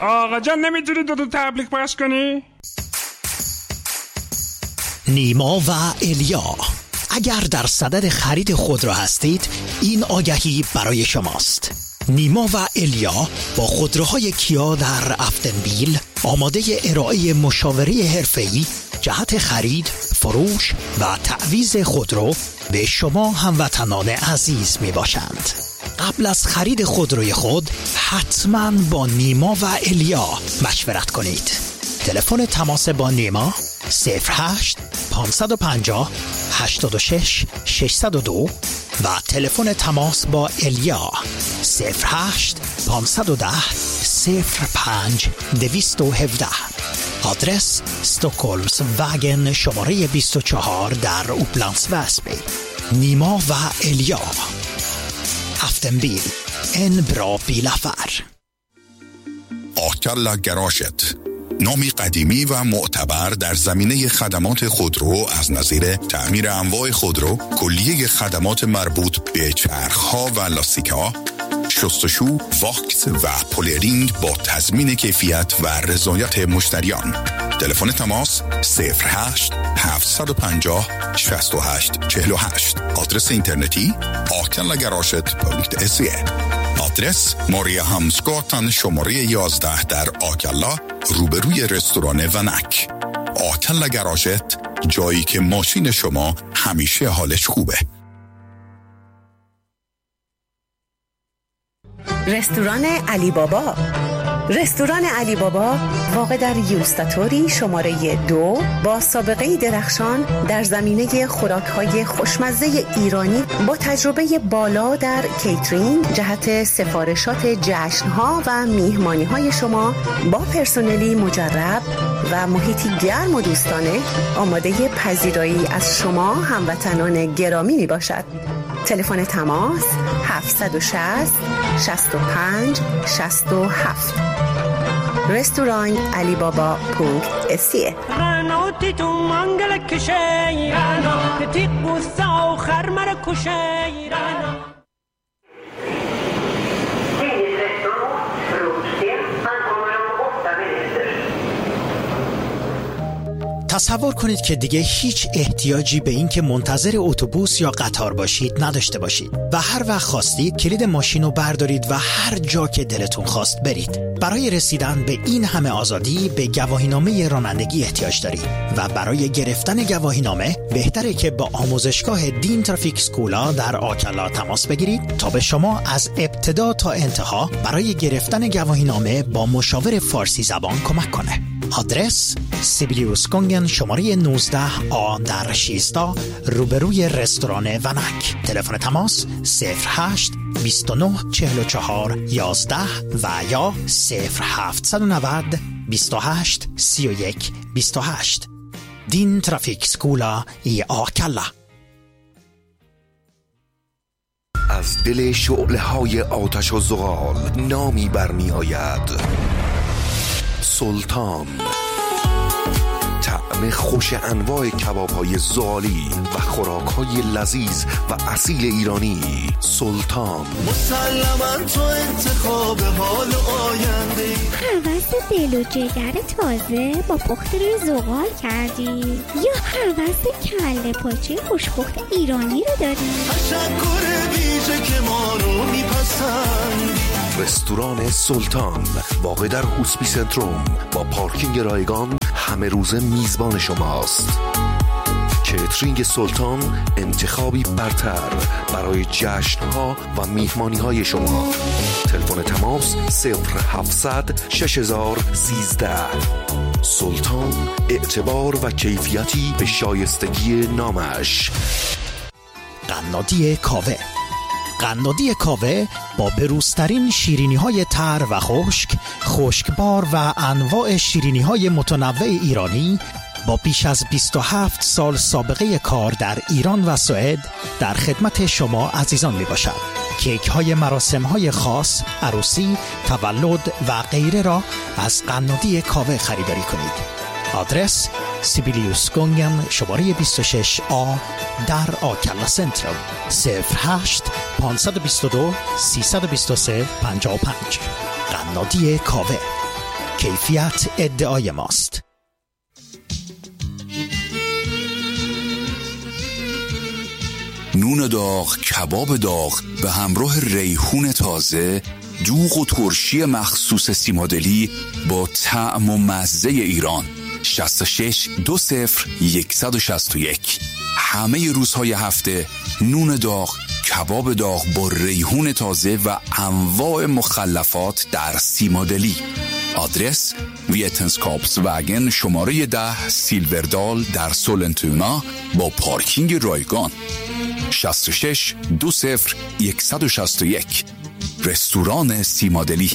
آقا جان نمیتونی دو تبلیغ پخش کنی؟ نیما و الیا، اگر در صدد خرید خودرو هستید این آگهی برای شماست. نیما و الیا با خودروهای کیا در افتنبیل آماده ارائه مشاوره حرفه‌ای جهت خرید، فروش و تعویض خودرو به شما هموطنان عزیز می باشند. قبل از خرید خودروی خود حتما با نیما و الیا مشورت کنید. تلفن تماس با نیما 08 550 86 602 و تلفن تماس با الیا 08 510 05 217. آدرس استکهلمس وگن شماره 24 در اوپلندس وسبی. نیما و الیا، افتنبیل، en bra bilaffär. آکلا گراشت، نامی قدیمی و معتبر در زمینه خدمات خودرو از نظیر تعمیر انواع خودرو، کلیه خدمات مربوط به چرخ‌ها و لاستیک‌ها، شستشو، واکس و پولرینگ با تضمین کیفیت و رضایت مشتریان. تلفن تماس 08 750 68 48. آدرس اینترنتی akellagaraget.se. آدرس ماریا همسگاتن شماره 11 در آکلا، روبروی رستوران ونک. آکلا گراژت، جایی که ماشین شما همیشه حالش خوبه. رستوران علی بابا. رستوران علی بابا واقع در یوستاتوری شماره 2 با سابقه درخشان در زمینه خوراک‌های خوشمزه ایرانی با تجربه بالا در کیترینگ جهت سفارشات جشن‌ها و میهمانی‌های شما با پرسنلی مجرب و محیطی گرم و دوستانه آماده پذیرایی از شما هموطنان گرامی میباشد. تلفن تماس 760 65 67. رستوران علی بابا .se. تصور کنید که دیگه هیچ احتیاجی به این که منتظر اتوبوس یا قطار باشید نداشته باشید و هر وقت خواستید کلید ماشین رو بردارید و هر جا که دلتون خواست برید. برای رسیدن به این همه آزادی به گواهینامه رانندگی احتیاج دارید و برای گرفتن گواهینامه بهتره که با آموزشگاه دین ترافیک سکولا در آکلا تماس بگیرید تا به شما از ابتدا تا انتها برای گرفتن گواهینامه با مشاور فارسی زبان کمک کنه. آدرس سیبیلیوس گونگن شماره 19 آ در 16 روبروی رستوران ونک. تلفن تماس 08 29 44 11 و یا 0790 28 31 28. دین ترافیک سکولا ای آکلا. از دل شعله‌های آتش و زغال نامی برمی آید: سلطان. طعم خوش انواع کباب‌های زغالی و خوراک‌های لذیذ و اصیل ایرانی. سلطان. مسلماً تو انتخاب حال آینده. هوس دل و جگر تازه با پخت روی زغال کردی یا هوس کله پاچه خوشپخت ایرانی رو داری؟ تشکر ویژه که ما رو میپسند. رستوران سلطان واقع در هوسپی سنتروم با پارکینگ رایگان همه روزه میزبان شماست. کیترینگ سلطان انتخابی برتر برای جشن‌ها و میهمانی‌های شما. تلفن تماس 0700 6013. سلطان، اعتبار و کیفیتی به شایستگی نامش. قنادی کاوه. قنادی کاوه با بروزترین شیرینی‌های تر و خشک، خشکبار و انواع شیرینی‌های متنوع ایرانی با بیش از 27 سال سابقه کار در ایران و سوئد در خدمت شما عزیزان می باشد. کیک های مراسم های خاص، عروسی، تولد و غیره را از قنادی کاوه خریداری کنید. آدرس سیبیلیوس گونگن شماره 26 آ در آکلا سنترال 08 522 323 55. قنادی کاوه. کیفیت ادعای ماست. نون داغ، کباب داغ به همراه ریحون تازه، دوغ و ترشی مخصوص سیمادلی با طعم و مزه ایران. 66 20 161. همه روزهای هفته نون داغ، کباب داغ با ریحون تازه و انواع مخلفات در سیمادلی. آدرس ویتنسکاپس وگن شماره 10 سیلوردال در سولنتونا با پارکینگ رایگان. 66 20 161. رستوران سیمادلی.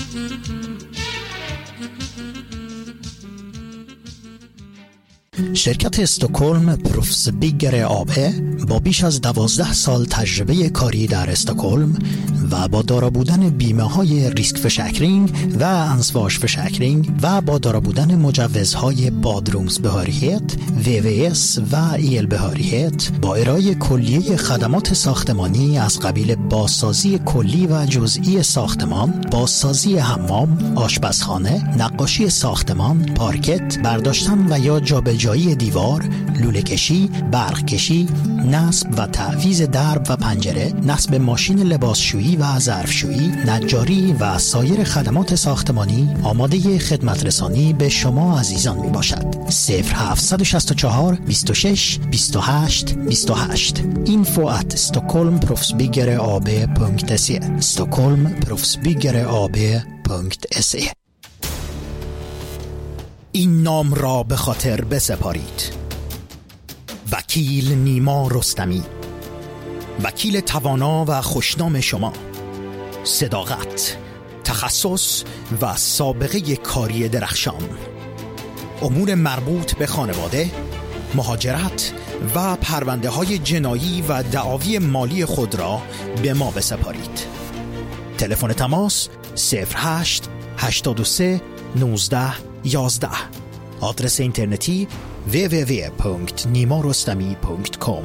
شرکت استکهلم پروفسبیگر AB با بیش از 12 سال تجربه کاری در استکهلم و با دارا بودن بیمه های ریسک فشکرینگ و انسواش فشکرینگ و با دارا بودن مجوزهای بادرومز بهاریت، VVS و ایل بهاریت، با ارائه کلیه خدمات ساختمانی از قبیل بازسازی کلی و جزئی ساختمان، بازسازی حمام، آشپزخانه، نقاشی ساختمان، پارکت، برداشتن و یا جابجایی دیوار، لوله کشی، برق کشی، نصب و تعویض درب و پنجره، نصب ماشین لباسشویی و ظرفشویی، نجاری و سایر خدمات ساختمانی آماده خدمت رسانی به شما عزیزان می باشد. 0764 26 28 28. info@stockholmproffsbyggerab.se stockholmproffsbyggerab.se. این نام را به خاطر بسپارید: وکیل نیما رستمی، وکیل توانا و خوشنام شما. صداقت، تخصص و سابقه کاری درخشان. امور مربوط به خانواده، مهاجرت و پرونده های جنایی و دعاوی مالی خود را به ما بسپارید. تلفن تماس 08 83 19 11. آدرس اینترنتی www.nimarostami.com.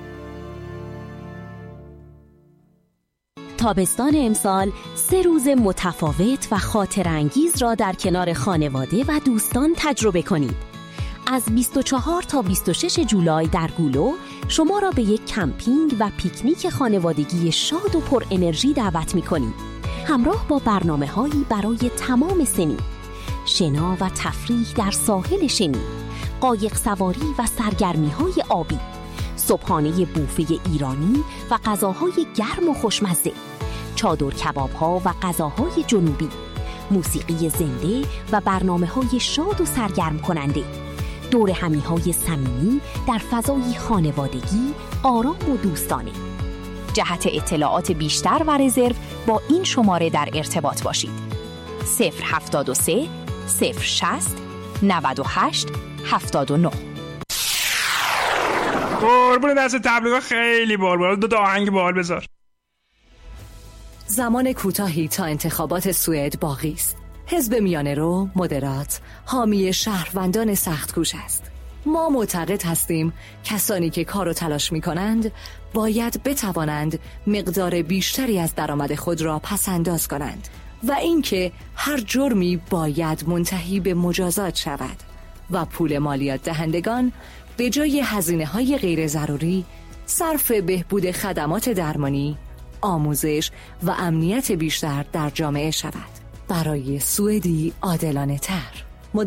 تابستان امسال 3 روز متفاوت و خاطرانگیز را در کنار خانواده و دوستان تجربه کنید. از 24 تا 26 جولای در گولو شما را به یک کمپینگ و پیکنیک خانوادگی شاد و پر انرژی دعوت می‌کنیم. همراه با برنامه‌هایی برای تمام سنین. شنا و تفریح در ساحل شنی، قایق سواری و سرگرمی‌های آبی، صبحانه بوفه ایرانی و غذاهای گرم و خوشمزه، چادر کباب‌ها و غذاهای جنوبی، موسیقی زنده و برنامه‌های شاد و سرگرم کننده، دور همی‌های صمیمی در فضایی خانوادگی، آرام و دوستانه. جهت اطلاعات بیشتر و رزرو با این شماره در ارتباط باشید: 073 060 98 79. قربون دست تبلیغات خیلی بال دو آهنگ بال بذار. زمان کوتاهی تا انتخابات سوئد باقی است. حزب میانه رو، مدرات، حامی شهروندان سخت‌کوش است. ما معتقد هستیم کسانی که کار و تلاش می‌کنند باید بتوانند مقدار بیشتری از درآمد خود را پس‌انداز کنند و اینکه هر جرمی باید منتهی به مجازات شود و پول مالیات دهندگان به جای هزینه‌های غیر ضروری صرف بهبود خدمات درمانی، آموزش و امنیت بیشتر در جامعه شود. برای سوئدی عادلانه تر.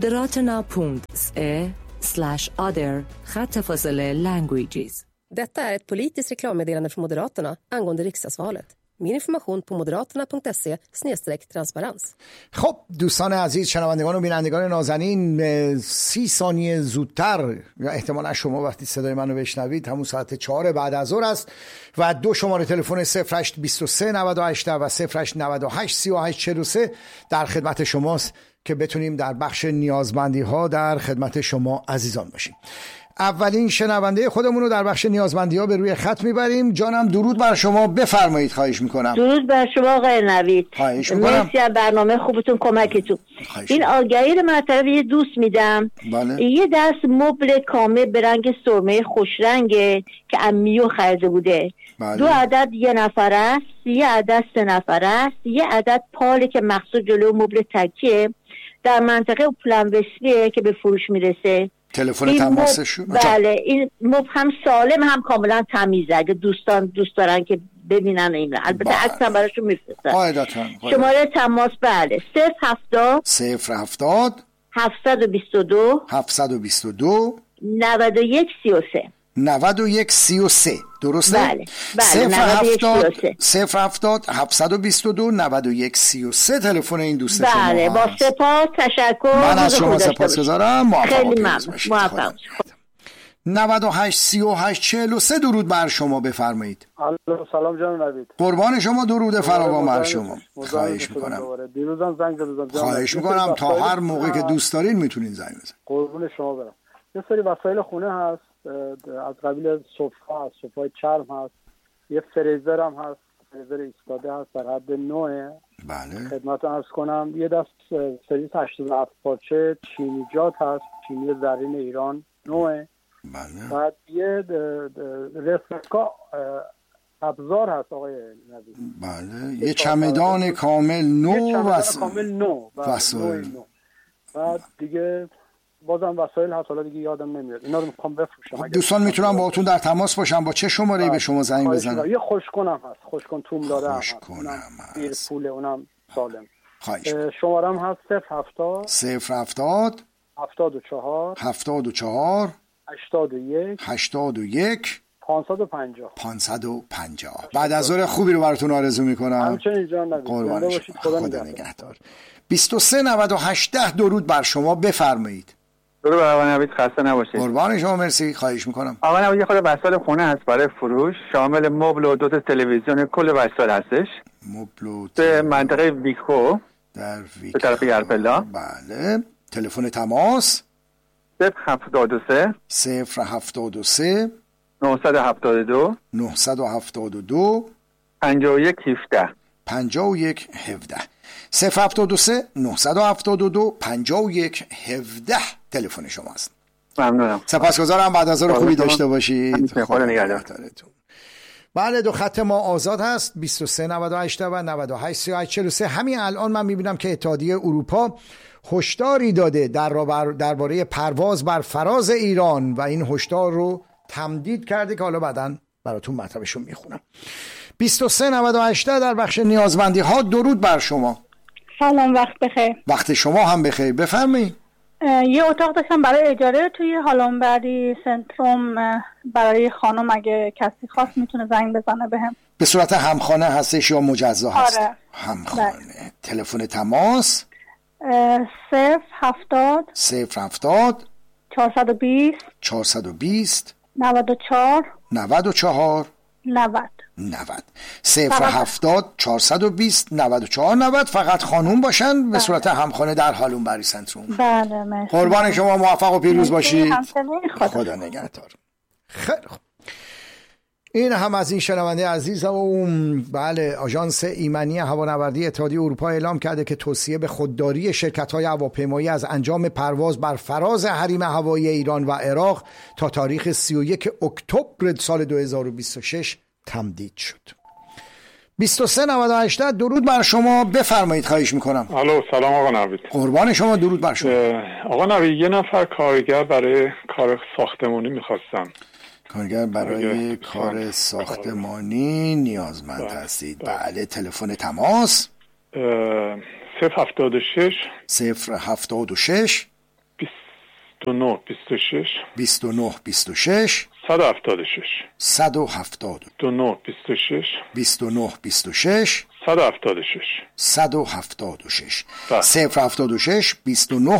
Moderaterna.se/other/languages. Detta är ett politiskt reklammeddelande från Moderaterna angående riksdagsvalet. Mer information på moderaterna.se/transparens. خب دوستان عزیز، شنوندگان و بینندگان نازنین، 30 ثانیه زودتر یا احتمالا شما وقتی صدای منو بشنوید همون ساعت 4 بعد از ظهر است و 2 شماره تلفن 0823 98 و 0898 3843 در خدمت شماست که بتونیم در بخش نیازمندی ها در خدمت شما عزیزان باشیم. اولین شنونده خودمون رو در بخش نیازمندی ها به روی خط میبریم. جانم درود بر شما، بفرمایید. خواهش میکنم. درود بر شما آقای نوید. خواهش میکنم. مرسی از برنامه خوبتون، کمکتون. این آگهی رو من طرف یه دوست میدم. بله. یه دست مبل کامل به رنگ سرمه خوش رنگه که امیو خریده بوده. بله. 2 عدد 1 نفر است، 1 عدد 3 نفر است، 1 عدد پاله که مخصوص جلو مبل تکیه در منطقه پلنبسریه که به فروش میرسه. تلفن تماسشون؟ بله، این مبل هم سالم هم کاملا تمیزه. اگه دوست دارن که ببینن این، البته عکس هم براشون میفرستن. قاعدتاً. شماره تماس بله 070 722 91 33 درسته؟ بله 91 070 722 91 33 تلفن این دوست شما. بله با سپاس، تشکر. من از شما سپاسگزارم. خیلی ممنون. موفق 98 38 43 درود بر شما، بفرمایید. سلام جان نوید. قربان شما، درود فراوان بر شما. خواهش میکنم. دیروزم زنگ زدم. خواهش میکنم تا هر موقع که دوست دارین میتونین زنگ بزنید. قربون شما برم. یه سری وسایل خونه هست از قبیل سوفا هست، سوفای چرم هست، یه فریزر هم هست، فریزر ایستاده هست در حد 9. بله. خدمت عرض کنم یه دست سریز 87 پارچه چینی جات هست، چینی زرین ایران 9. بله. بعد یه رفرکا ابزار هست آقای نوید. بله. یه چمدان کامل نو وسایل. بعد دیگه بازم وسایل هست، حالا دیگه یادم نمیاد. اینا رو میخوام بفروشم. دوستان میتونن باهاتون در تماس باشن. با چه شماره‌ای به شما زنگ بزنن؟ یه خوشکنم هست، خوشکن توم داره، خوشکنم هست، پول اونم سالم. خواهش. شمارم هست 070 74 81 550. بعد از ظهر خوبی رو براتون آرزو میکنم. همچنین جان نبید. قربان باشید. خدا نگهدار. 23 98 10 درود بر شما، بفرمایید. درود بر آقا نوید، خسته نباشید. قربان شما، مرسی. خواهش میکنم. آقا نوید یه خورده وسایل خونه هست برای فروش، شامل مبل و 2 تا تلویزیون، کل وسایل هستش. مبل و به منطقه ویکو در ویکو به طرف گرپلا. بله. تلفن تماس 072 972 51 17 072 972 51 17 تلفن شماست. ممنونم. سپاسگزارم. بعد از خوبی داشته باشید. خدا نگهدارتون. بله، 2 خط ما آزاد هست 23 98 و 98 38 43. همین الان من میبینم که اتحادیه اروپا هشداری داده درباره پرواز بر فراز ایران و این هشدار رو تمدید کرده که حالا بعداً براتون مطلبشون میخونم. 23 98 در بخش نیازمندی ها. درود بر شما. سلام، وقت بخیر. وقت شما هم بخیر، بفرمایید. یه اتاق داشتم برای اجاره توی هالونبری سنتروم برای خانم، اگه کسی خواست میتونه زنگ بزنه بهم. به صورت همخانه هستش یا مجزا هست؟ آره. همخانه. تلفن تماس 070 420 94 90 070 420 94 90. فقط خانوم باشن به صورت همخانه در هالونبری سنتروم. بله مرسی. قربان شما، موفق و پیروز باشید. خدا نگهدار. خیلی خوب. این هم از این شنونده عزیز و بله، آژانس ایمنی هوانوردی اتحادیه اروپا اعلام کرده که توصیه به خودداری شرکت‌های هواپیمایی از انجام پرواز بر فراز حریم هوایی ایران و عراق تا تاریخ 31 اکتبر سال 2026 تمدید شد. 23 98 درود بر شما، بفرمایید. خواهش میکنم. الو، سلام آقا نوید. قربان شما، درود بر شما. آقا نوید، یه نفر کارگر برای کار ساختمانی میخواستم. کارگر برای کار ساختمانی نیازمند هستید. بله. تلفن تماس 076 29 26 176 29 26 176 076 29